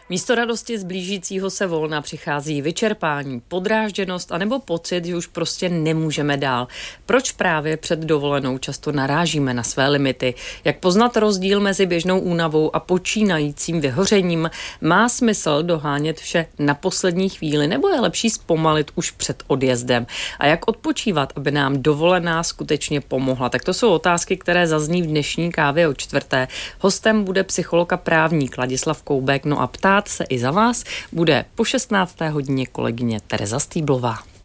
Místo radosti z blížícího se volna přichází vyčerpání, podrážděnost anebo pocit, že už prostě nemůžeme dál. Proč právě před dovolenou často narážíme na své limity? Jak poznat rozdíl mezi běžnou únavou a počínajícím vyhořením? Má smysl dohánět vše na poslední chvíli nebo je lepší zpomalit už před odjezdem? A jak odpočívat, aby nám dovolená skutečně pomohla? Tak to jsou otázky, které zazní v dnešní kávě o čtvrté. Hostem bude psycholog a právník Ladislav Koubek, no a ptát se i za vás bude po 16. hodině kolegyně Tereza Stýblová.